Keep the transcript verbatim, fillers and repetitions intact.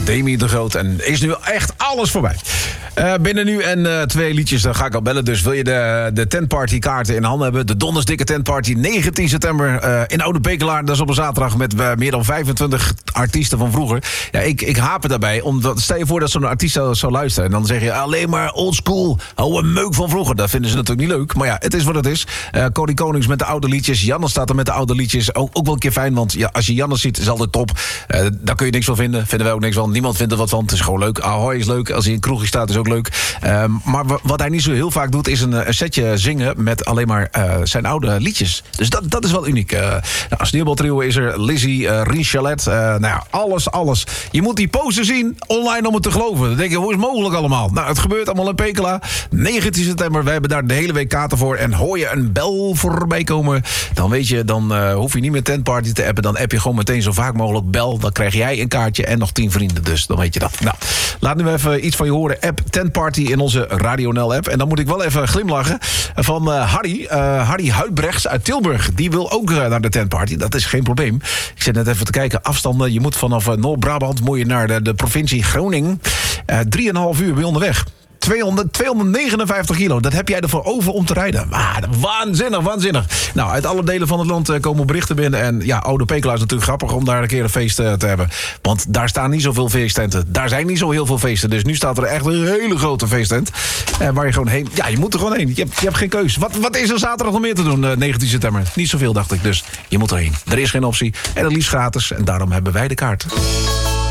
Demi de Groot. En is nu echt alles voorbij. Uh, binnen nu en uh, twee liedjes, dan ga ik al bellen. Dus wil je de, de tentparty kaarten in handen hebben? De Dondersdikke tentparty, negentien september uh, in Oude Pekelaar. Dat is op een zaterdag met uh, meer dan vijfentwintig artiesten van vroeger. Ja, ik, ik haper daarbij. Omdat, stel je voor dat zo'n artiest zou, zou luisteren. En dan zeg je alleen maar old school. Oh, een meuk van vroeger. Dat vinden ze natuurlijk niet leuk. Maar ja, het is wat het is. Uh, Cody Konings met de oude liedjes. Jannes staat er met de oude liedjes. Ook, ook wel een keer fijn, want ja, als je Jannes ziet, is altijd top. Uh, daar kun je niks van vinden. Vinden wij ook niks van. Niemand vindt er wat van. Het is gewoon leuk. Ahoy is leuk. Als hij in kroegje staat, is ook leuk. Uh, maar w- wat hij niet zo heel vaak doet, is een, een setje zingen met alleen maar uh, zijn oude liedjes. Dus dat, dat is wel uniek. Uh, nou, Sneeuwbaltrio is er. Lizzie, uh, Rien Chalet. Uh, nou ja, alles, alles. Je moet die poster zien online om het te geloven. Dan denk je, hoe is het mogelijk allemaal? Nou, het gebeurt allemaal in Pekela. negentien september. We hebben daar de hele week kaarten voor. En hoor je een bel voorbij komen, dan weet je, dan uh, hoef je niet meer tentparty te appen. Dan app je gewoon meteen zo vaak mogelijk bel. Dan krijg jij een kaartje en nog tien vrienden. Dus dan weet je dat. Nou, laat nu even iets van je horen. App Tentparty in onze Radio N L app. En dan moet ik wel even glimlachen van uh, Harry. Uh, Harry Huidbrechts uit Tilburg. Die wil ook uh, naar de tentparty. Dat is geen probleem. Ik zit net even te kijken. Afstanden. Je moet vanaf uh, Noord-Brabant moet je naar de, de provincie Groningen. Uh, drieënhalf uur ben je onderweg. tweehonderd, tweehonderdnegenenvijftig kilo. Dat heb jij ervoor over om te rijden. Ah, waanzinnig, waanzinnig. Nou, uit alle delen van het land uh, komen berichten binnen. En ja, Oude Pekela is natuurlijk grappig om daar een keer een feest uh, te hebben. Want daar staan niet zoveel feesttenten. Daar zijn niet zo heel veel feesten. Dus nu staat er echt een hele grote feesttent. Uh, waar je gewoon heen... Ja, je moet er gewoon heen. Je hebt, je hebt geen keus. Wat, wat is er zaterdag nog meer te doen, uh, negentien september? Niet zoveel, dacht ik. Dus je moet erheen. Er is geen optie. En het liefst gratis. En daarom hebben wij de kaart.